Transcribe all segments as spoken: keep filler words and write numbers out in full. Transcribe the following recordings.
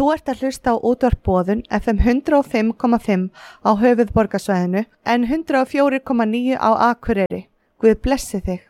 Þú ert að hlusta á útvarp Boðun F M hundrað og fimm komma fimm á höfuðborgarsvæðinu en hundrað og fjögur komma níu á Akureyri. Guð blessi þig.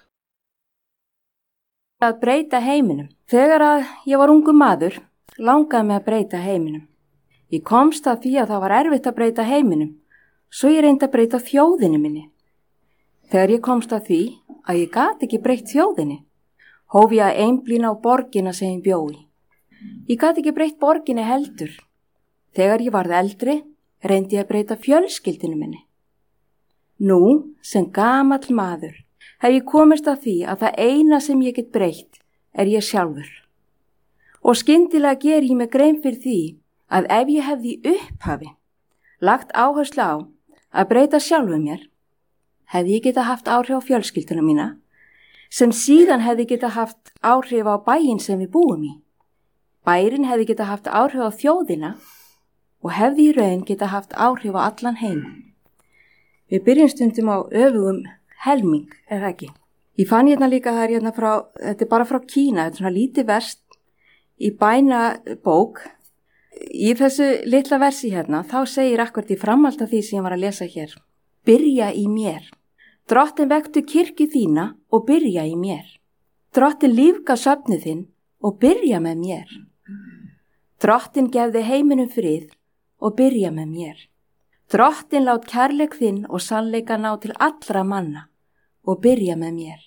Að breyta heiminum. Þegar að ég var ungur maður, langaði mig að breyta heiminum. Ég komst að því að það var erfitt að breyta heiminum, svo ég reyndi að breyta þjóðinni minni. Þegar ég komst að því að ég gat ekki breytt þjóðinni, hóf ég að einblína á borgina sem ég bjó í. Ég gat ekki breytt borginni heldur. Þegar ég varð eldri, reyndi ég að breyta fjölskyldinu minni. Nú, sem gamall maður, hef ég komist að því að það eina sem ég get breytt er ég sjálfur. Og skyndilega ger ég mig grein fyrir því að ef ég hefði í upphafi lagt áherslu á að breyta sjálfu mér, hefði ég geta haft áhrif á fjölskylduna mína, sem síðan hefði geta haft áhrif á bæinn sem við búum í. Bærin hefði geta haft áhrif á þjóðina og hefði í raun geta haft áhrif á allan heim. Við byrjum stundum á öfugum helming, eða ekki. Ég fann hérna líka það er hérna frá, þetta er bara frá Kína, þetta er svona lítið verst í bænabók. Í þessu litla versi hérna, þá segir akkurt í framhald af því sem ég var að lesa hér. Byrja í mér. Drottin vektu kirkju þína og byrja í mér. Drottin lífga söfnu þinn og byrja með mér. Drottin gefði heiminum frið og byrja með mér. Drottin lát kærleik þinn og sannleika ná til allra manna og byrja með mér.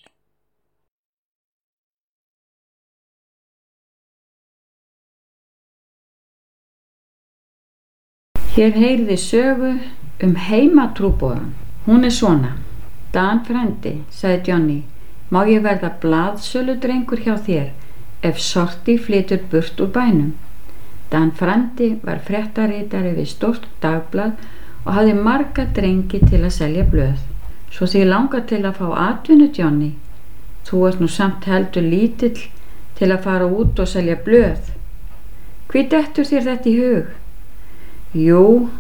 Hér heyrði sögu um heimatrúboðan. Hún er svona. Dan frendi, sagði Johnny, má ég verða blaðsöludrengur hjá þér ef Sorti flytur burt úr bænum. Dan frendi var fréttaritari við stórt dagblað og hafði marga drengi til að selja blöð. Svo þig langar til að fá atvinnu, Johnny. Þú ert nú samt heldur lítill til að fara út og selja blöð. Hví dettur þér þetta í hug? Jú,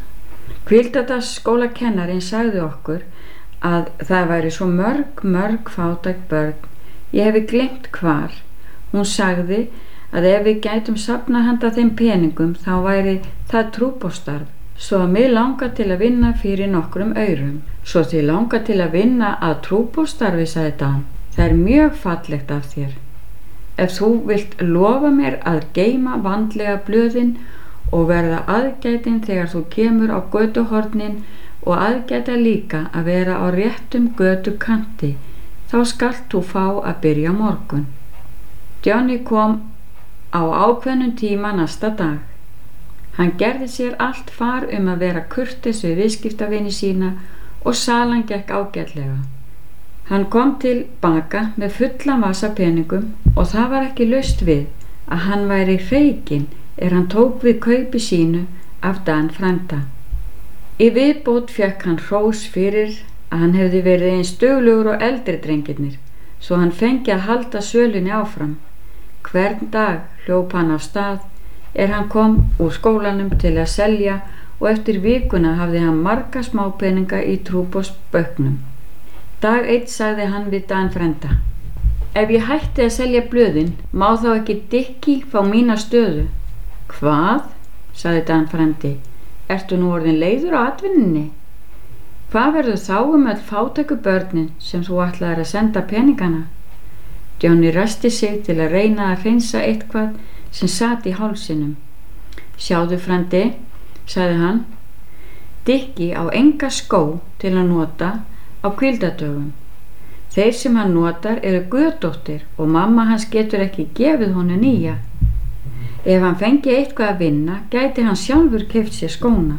hvíldadagsskólakennarinn sagði okkur að það væri svo mörg, mörg fátæk börn. Ég hefi gleymt hvar. Hún sagði að ef við gætum safnað handa þeim peningum þá væri það trúboðsstarf. Svo að mig langar til að vinna fyrir nokkrum aurum. Svo þið langar til að vinna að trúboðsstarfi, sagði Dan. Það er mjög fallegt af þér. Ef þú vilt lofa mér að geyma vandlega blöðin og verða aðgætin þegar þú kemur á götuhornin og aðgæta líka að vera á réttum götukanti, þá skalt þú fá að byrja morgun. Johnny kom á ákveðnum tíma næsta dag. Hann gerði sér allt far um að vera kurteis við viðskiptavini sína og salan gekk ágætlega. Hann kom til baka með fullan vasa peningum og það var ekki laust við að hann væri hreykinn er hann tók við kaupi sínu af Dan frænda. Í viðbót fekk hann hrós fyrir að hann hefði verið eins duglegur og eldri drengirnir, svo hann fengi að halda sölunni áfram. Hvern dag hljóp hann af stað er hann kom úr skólanum til að selja og eftir vikuna hafði hann marga smápeninga í trúboðsböknum. Dag eitt sagði hann við Dan frænda: Ef ég hætti að selja blöðin, má þá ekki Dikki fá mína stöðu? Hvað? Sagði Dan frændi. Ertu nú orðin leiður á atvinninni? Hvað verður þá um öll fátæku börnin sem þú ætlaðir að senda peningana? Johnny ræsti sig til að reyna að hreinsa eitthvað sem sat í hálsinum. Sjáðu frændi, sagði hann, Dikki á enga skó til að nota á hvíldardögum. Þeir sem hann notar eru gödóttir og mamma hans getur ekki gefið honum nýja. Ef hann fengi eitthvað að vinna, gæti hann sjálfur keypt sér skóna.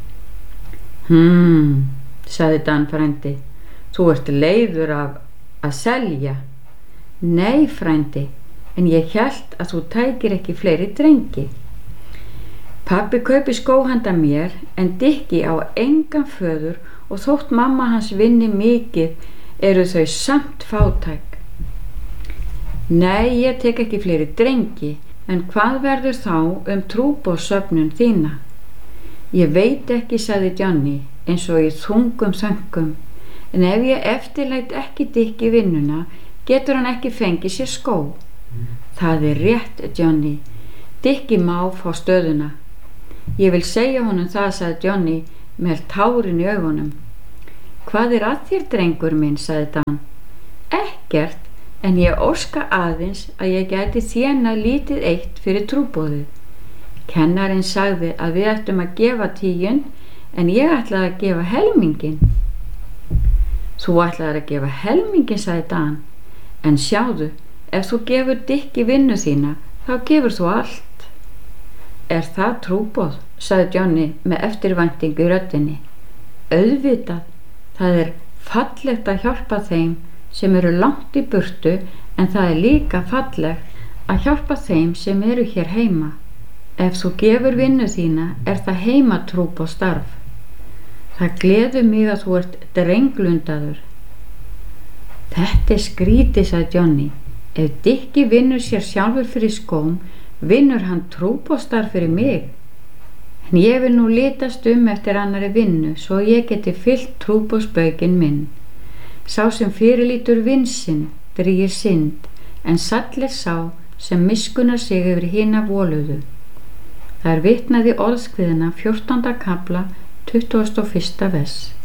Hmm, sagði Dan frændi, þú ert leiður af að selja. Nei, frændi, en ég hélt að þú tækir ekki fleiri drengi. Pabbi kaupi skó handa mér, en Dikki á engan föður og þótt mamma hans vinni mikið, eru þau samt fátæk. Nei, ég tek ekki fleiri drengi, en hvað verður þá um trúboðssöfnun þína? Ég veit ekki, sagði Johnny, eins og í þungum þönkum, en ef ég eftirlæt ekki Dikki vinnuna, getur hann ekki fengið sér skó. Það er rétt, Johnny. Dikki má fá stöðuna. Ég vil segja honum það, sagði Johnny með tárin í augunum. Hvað er að þér, drengur minn, sagði Dan. Ekkert, en ég óska aðeins að ég gæti þénað lítið eitt fyrir trúboðið. Kennarinn sagði að við ættum að gefa tíund, en ég ætlaði að gefa helmingin. Þú ætlaði að gefa helmingin, sagði Dan. En sjáðu, ef þú gefur Dikki vinnu þína, þá gefur þú allt. Er það trúboð, sagði Johnny með eftirvæntingu í röddinni. Auðvitað, það er fallegt að hjálpa þeim sem eru langt í burtu, en það er líka fallegt að hjálpa þeim sem eru hér heima. Ef þú gefur vinnu þína, er það heimatrúboð starf. Það gleður mig að þú ert drenglundaður. Þetta er skrítið, sagði Johnny. Ef Dikki vinnur sér sjálfur fyrir skóm, vinnur hann trúboðsstarf fyrir mig. En ég vil nú litast um eftir annari vinnu, svo ég geti fyllt trúboðsbaukinn minn. Sá sem fyrirlítur vinsinn drýgir synd, en sall er sá sem miskunnar sig yfir hina voluðu. Það er vitnað í orðskviðina fjórtánda kafla tuttugasta og fyrsta vers.